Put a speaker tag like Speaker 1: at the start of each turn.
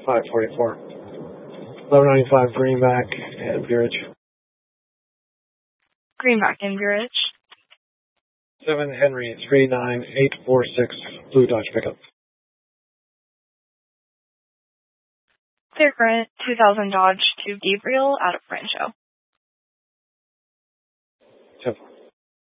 Speaker 1: 544. 1195 Greenback and Bee Ridge.
Speaker 2: Greenback and Bee Ridge.
Speaker 1: 7 Henry 39846 Blue Dodge pickup.
Speaker 2: Clear current 2000 Dodge to Gabriel out of Rancho.
Speaker 1: 10-4.